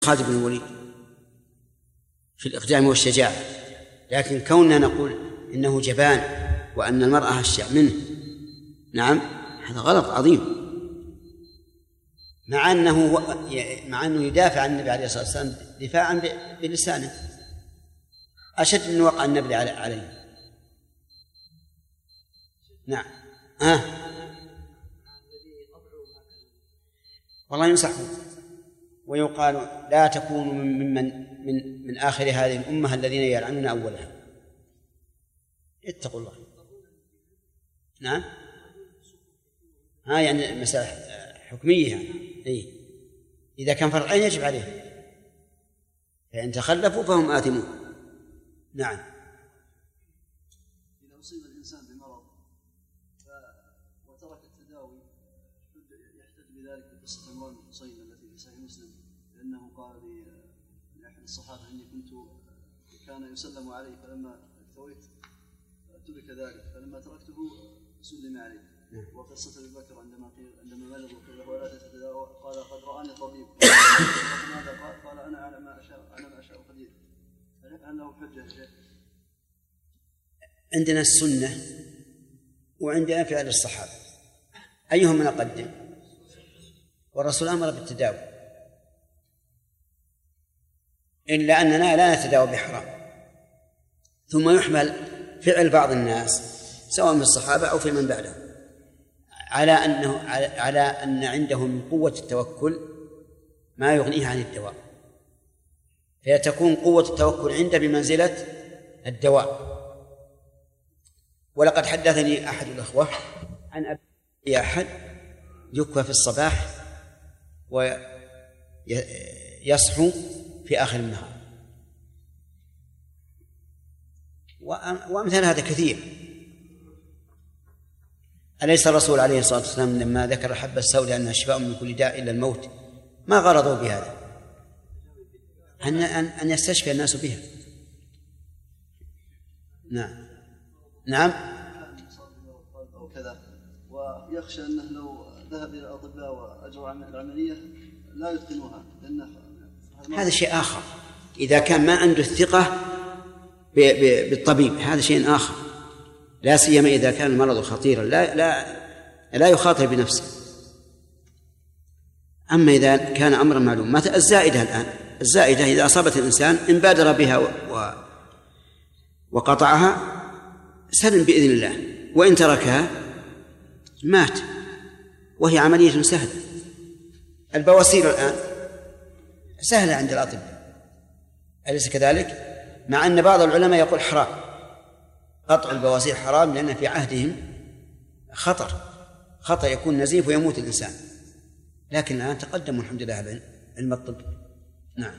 خالد بن الوليد في الإقدام والشجاعة، لكن كوننا نقول إنه جبان وأن المرأة أشجع منه، نعم، هذا غلط عظيم، مع أنه يدافع عن النبي عليه الصلاة والسلام دفاعا بلسانه أشد من وقع النبي عليه. نعم. والله ينصح ويقال لا تكونوا من آخر هذه الأمة الذين يلعنون أولها. اتقوا الله. نعم. يعني مسألة حكمية يعني. إذا كان فرعين يجب عليه، فإن تخلفوا فهم آثمون. نعم. إذا أصيب الإنسان بمرض وترك التداوي يحتج بذلك بقصة عمران بن حصين التي في صحيح مسلم، لأنه قال لأحد الصحابة إني كان يسلم علي فلما اكتويت ترك ذلك فلما تركته سلم علي. وقصة أبي بكر عندما مرض وقيل له ولا تتداوى قال قد رآني طبيب. ماذا قال أنا على ما أشاء قدير. هل له حجة؟ عندنا السنة وعندنا فعل الصحابة، أيهم نقدم؟ والرسول أمر بالتداوي، إلا أننا لا نتداوى بحرام. ثم يحمل فعل بعض الناس سواء من الصحابة أو في من بعدهم على أن عندهم من قوة التوكل ما يغنيه عن الدواء، فيتكون قوة التوكل عنده بمنزلة الدواء. ولقد حدثني أحد الأخوة عن أبي أحد يكوى في الصباح ويصحو في آخر النهار، وأمثال هذا كثير. أليس الرسول عليه الصلاة والسلام لما ذكر الحبة السوداء أنها شفاء من كل داء إلا الموت ما غرضوا بهذا؟ أن يستشفي الناس بها. نعم. أو كذا، ويخشى أنه لو ذهب إلى الأطباء وأجروا العملية لا يتقنوها، هذا شيء آخر. إذا كان ما عنده الثقة بالطبيب هذا شيء آخر، لا سيما إذا كان المرض خطيرا لا يخاطر بنفسه. أما إذا كان أمرا معلوم، مثل الزائدة الآن، الزائدة إذا أصابت الإنسان إن بادر بها وقطعها سلم بإذن الله، وإن تركها مات، وهي عملية سهلة. البواسير الآن سهلة عند الأطباء، أليس كذلك؟ مع أن بعض العلماء يقول حرام، قطع البواسير حرام، لأن في عهدهم خطر يكون نزيف ويموت الإنسان، لكن الآن تقدموا الحمد لله على علم الطب. نعم.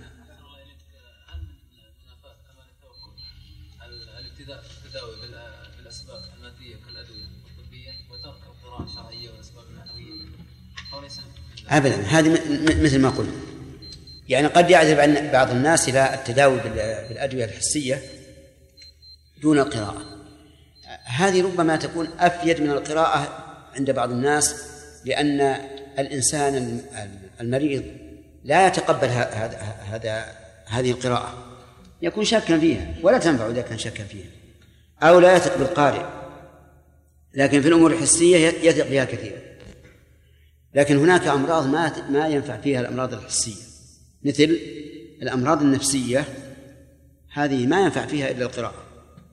التداوي بالأسباب المادية كالأدوية الطبية وترك القراءة الشرعية والأسباب المعنوية أبدا، هذه مثل ما قلنا، يعني قد يعذب بعض الناس إلى التداوي بالأدوية الحسية دون القراءة. هذه ربما تكون أفيد من القراءة عند بعض الناس، لأن الإنسان المريض لا يتقبل هذه القراءة، يكون شاكا فيها ولا تنفع إذا كان شاكا فيها، أو لا يثق بالقارئ. لكن في الأمور الحسية يثق بها كثيرا. لكن هناك أمراض ما ينفع فيها الأمراض الحسية، مثل الأمراض النفسية، هذه ما ينفع فيها إلا القراءة.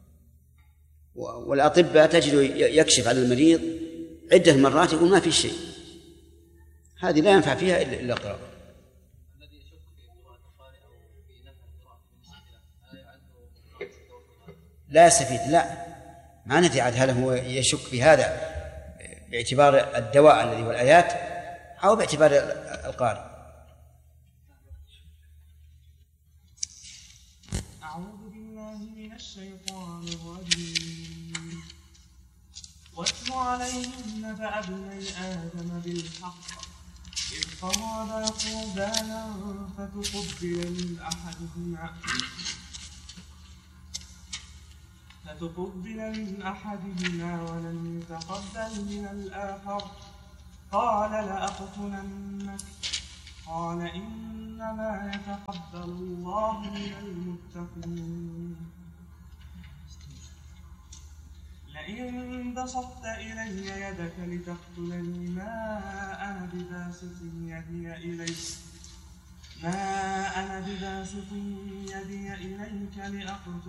والأطباء تجد يكشف على المريض عدة مرات يقول ما في شيء، هذه لا ينفع فيها إلا القراءة. لا يستفيد، لا، ما ندري عاد هل هو يشك في هذا باعتبار الدواء الذي هو الآيات أو باعتبار القارئ. أعوذ بالله من الشيطان الرجيم. واتل عليهم نبأ ابني آدم بالحق إذ قربا قربانا فتقبل من أحدهما ولم يتقبل من الآخر قال لأقتلنك قال إنما يتقبل الله من المتقين. لئن بسطت إلي يدك لتقتلني ما أنا بباسط يدي إليك لأقتلك